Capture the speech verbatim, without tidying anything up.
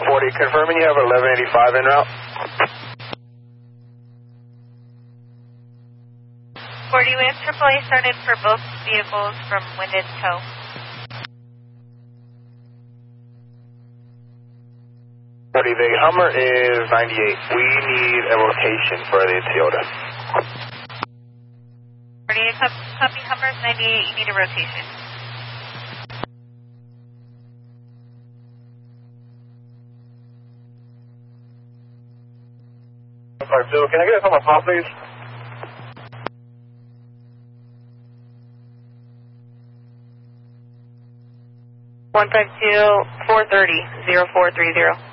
forty, confirming you have eleven eighty-five en route. forty, we have triple A started for both vehicles from wind and tow. forty, the Hummer is ninety-eight. We need a rotation for the Toyota. forty, copy Hummer is ninety-eight, you need a rotation. Sorry, Phil, can I get this on my pop, please? one five two, four thirty, zero four three zero.